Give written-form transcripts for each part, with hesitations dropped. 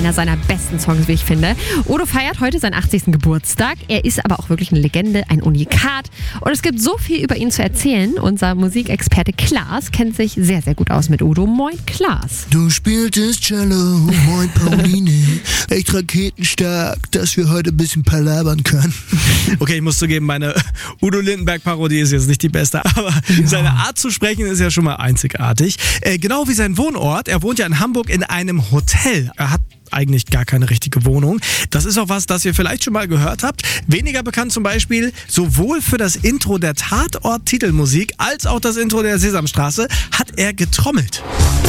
einer seiner besten Songs, wie ich finde. Udo feiert heute seinen 80. Geburtstag. Er ist aber auch wirklich eine Legende, ein Unikat. Und es gibt so viel über ihn zu erzählen. Unser Musikexperte Klaas kennt sich sehr, sehr gut aus mit Udo. Moin, Klaas. Du spieltest Cello, moin Pauline. Echt raketenstark, dass wir heute ein bisschen palabern können. Okay, ich muss zugeben, meine Udo Lindenberg-Parodie ist jetzt nicht die beste, aber seine Art zu sprechen ist ja schon mal einzigartig. Genau wie sein Wohnort. Er wohnt ja in Hamburg in einem Hotel. Er hat eigentlich gar keine richtige Wohnung. Das ist auch was, das ihr vielleicht schon mal gehört habt. Weniger bekannt zum Beispiel sowohl für das Intro der Tatort-Titelmusik als auch das Intro der Sesamstraße hat er getrommelt.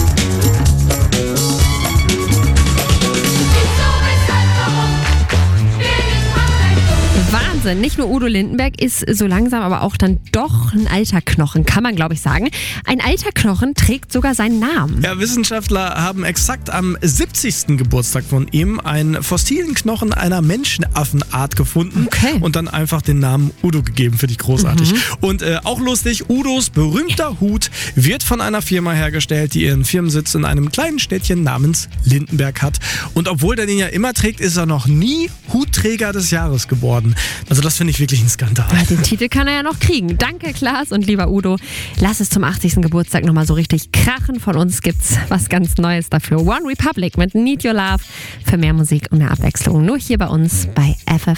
Wahnsinn, nicht nur Udo Lindenberg ist so langsam, aber auch dann doch ein alter Knochen, kann man glaube ich sagen. Ein alter Knochen trägt sogar seinen Namen. Ja, Wissenschaftler haben exakt am 70. Geburtstag von ihm einen fossilen Knochen einer Menschenaffenart gefunden und dann einfach den Namen Udo gegeben, finde ich großartig. Und auch lustig, Udos berühmter Hut wird von einer Firma hergestellt, die ihren Firmensitz in einem kleinen Städtchen namens Lindenberg hat. Und obwohl der den ja immer trägt, ist er noch nie Hutträger des Jahres geworden. Also das finde ich wirklich ein Skandal. Ja, den Titel kann er ja noch kriegen. Danke, Klaas und lieber Udo. Lass es zum 80. Geburtstag nochmal so richtig krachen. Von uns gibt's was ganz Neues dafür. One Republic mit Need Your Love für mehr Musik und mehr Abwechslung. Nur hier bei uns bei FFN.